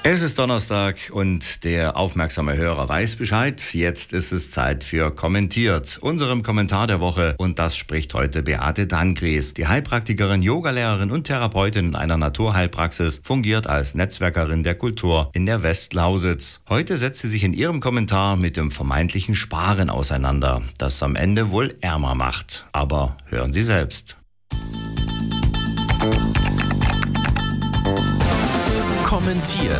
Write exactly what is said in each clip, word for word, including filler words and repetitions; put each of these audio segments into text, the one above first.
Es ist Donnerstag und der aufmerksame Hörer weiß Bescheid. Jetzt ist es Zeit für Kommentiert, unserem Kommentar der Woche. Und das spricht heute Beate Dangries. Die Heilpraktikerin, Yogalehrerin und Therapeutin in einer Naturheilpraxis fungiert als Netzwerkerin der Kultur in der Westlausitz. Heute setzt sie sich in ihrem Kommentar mit dem vermeintlichen Sparen auseinander, das am Ende wohl ärmer macht. Aber hören Sie selbst. Kommentiert.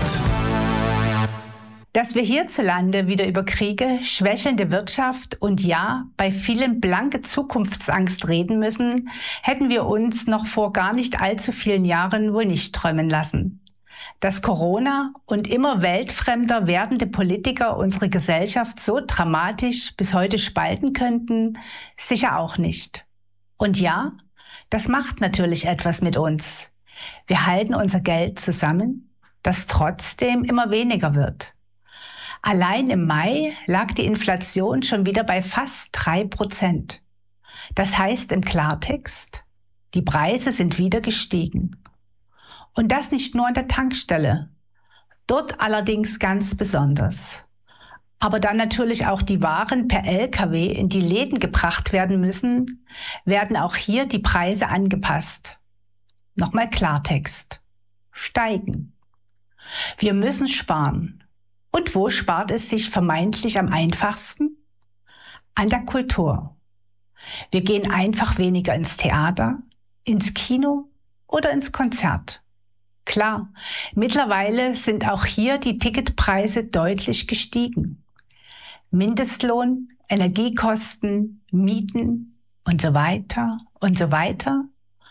Dass wir hierzulande wieder über Kriege, schwächelnde Wirtschaft und ja, bei vielen blanke Zukunftsangst reden müssen, hätten wir uns noch vor gar nicht allzu vielen Jahren wohl nicht träumen lassen. Dass Corona und immer weltfremder werdende Politiker unsere Gesellschaft so dramatisch bis heute spalten könnten, sicher auch nicht. Und ja, das macht natürlich etwas mit uns. Wir halten unser Geld zusammen, das trotzdem immer weniger wird. Allein im Mai lag die Inflation schon wieder bei fast drei Prozent. Das heißt im Klartext, die Preise sind wieder gestiegen. Und das nicht nur an der Tankstelle, dort allerdings ganz besonders. Aber dann natürlich auch die Waren per L K W in die Läden gebracht werden müssen, werden auch hier die Preise angepasst. Nochmal Klartext. Steigen. Wir müssen sparen. Und wo spart es sich vermeintlich am einfachsten? An der Kultur. Wir gehen einfach weniger ins Theater, ins Kino oder ins Konzert. Klar, mittlerweile sind auch hier die Ticketpreise deutlich gestiegen. Mindestlohn, Energiekosten, Mieten und so weiter und so weiter.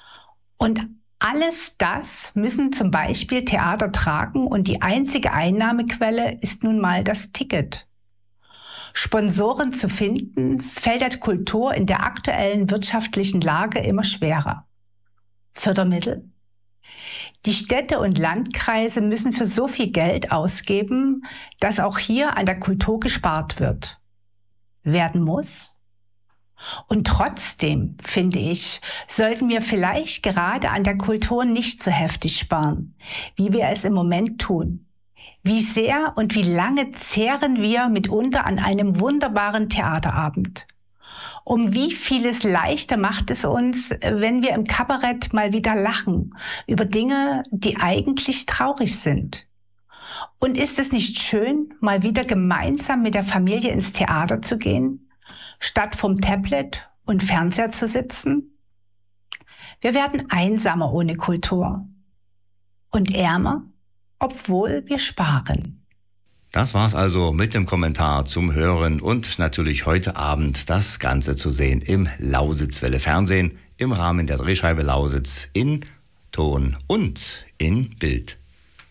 Und alles das müssen zum Beispiel Theater tragen und die einzige Einnahmequelle ist nun mal das Ticket. Sponsoren zu finden, fällt der Kultur in der aktuellen wirtschaftlichen Lage immer schwerer. Fördermittel? Die Städte und Landkreise müssen für so viel Geld ausgeben, dass auch hier an der Kultur gespart wird. Werden muss? Und trotzdem, finde ich, sollten wir vielleicht gerade an der Kultur nicht so heftig sparen, wie wir es im Moment tun. Wie sehr und wie lange zehren wir mitunter an einem wunderbaren Theaterabend? Um wie vieles leichter macht es uns, wenn wir im Kabarett mal wieder lachen über Dinge, die eigentlich traurig sind? Und ist es nicht schön, mal wieder gemeinsam mit der Familie ins Theater zu gehen? Statt vom Tablet und Fernseher zu sitzen? Wir werden einsamer ohne Kultur und ärmer, obwohl wir sparen. Das war's also mit dem Kommentar zum Hören und natürlich heute Abend das Ganze zu sehen im Lausitzwelle Fernsehen im Rahmen der Drehscheibe Lausitz in Ton und in Bild.